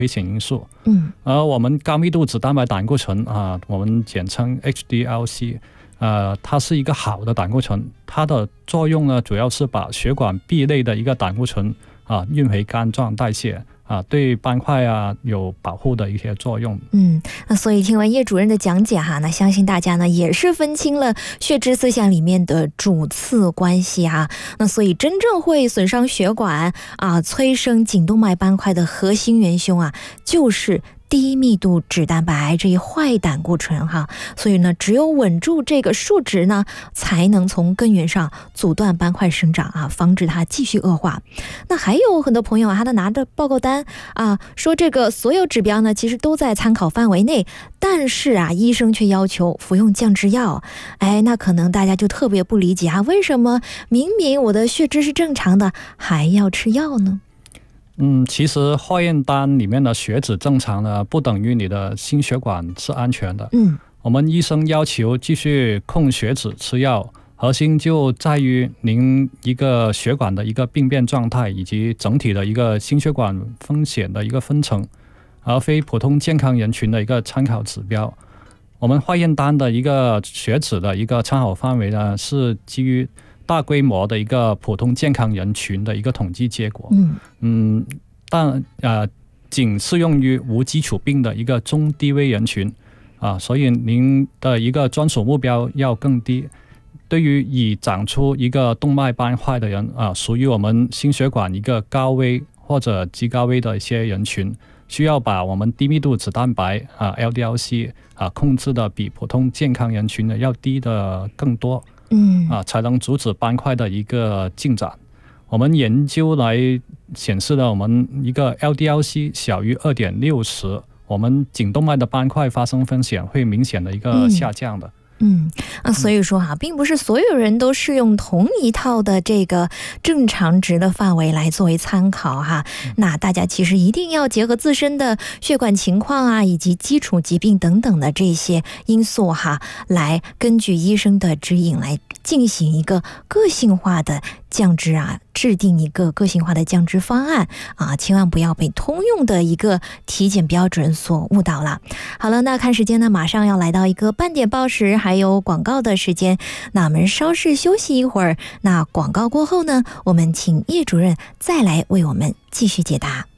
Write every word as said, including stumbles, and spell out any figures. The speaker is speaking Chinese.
危险因素。嗯，而我们高密度脂蛋白胆固醇啊，我们简称 H D L C， 呃，它是一个好的胆固醇，它的作用呢，主要是把血管壁内的一个胆固醇啊运回肝脏代谢。啊，对斑块啊有保护的一些作用。 嗯，那所以听完叶主任的讲解哈，那相信大家呢也是分清了血脂四项里面的主次关系哈。那所以真正会损伤血管啊、催生颈动脉斑块的核心元凶啊，就是低密度脂蛋白这一坏胆固醇哈，所以呢，只有稳住这个数值呢，才能从根源上阻断斑块生长啊，防止它继续恶化。那还有很多朋友啊，他拿着报告单啊，说这个所有指标呢，其实都在参考范围内，但是啊，医生却要求服用降脂药。哎，那可能大家就特别不理解啊，为什么明明我的血脂是正常的，还要吃药呢？ 嗯，其实化验单里面的血脂正常呢，不等于你的心血管是安全的。嗯，我们医生要求继续控血脂吃药，核心就在于您一个血管的一个病变状态，以及整体的一个心血管风险的一个分层，而非普通健康人群的一个参考指标。我们化验单的一个血脂的一个参考范围呢，是基于大规模的一个普通健康人群的一个统计结果。嗯嗯，但呃，仅适用于无基础病的一个中低危人群啊，所以您的一个专属目标要更低。对于已长出一个动脉斑块的人啊，属于我们心血管一个高危或者极高危的一些人群，需要把我们低密度脂蛋白啊 L D L C 啊控制的比普通健康人群的要低的更多。嗯啊，才能阻止斑块的一个进展。我们研究来显示了，我们一个 L D L C 小于 二点六 时，我们颈动脉的斑块发生风险会明显的一个下降的。 嗯，啊，所以说哈、啊，并不是所有人都适用同一套的这个正常值的范围来作为参考哈。那大家其实一定要结合自身的血管情况啊，以及基础疾病等等的这些因素哈，来根据医生的指引来进行一个个性化的降脂啊，制定一个个性化的降脂方案啊，千万不要被通用的一个体检标准所误导了。好了，那看时间呢，马上要来到一个半点报时还有广告的时间，那我们稍事休息一会儿，那广告过后呢，我们请叶主任再来为我们继续解答。